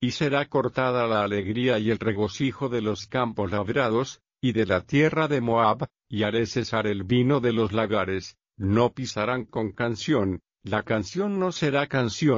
Speaker 1: y será cortada la alegría y el regocijo de los campos labrados, y de la tierra de Moab, y haré cesar el vino de los lagares, no pisarán con canción, la canción no será canción.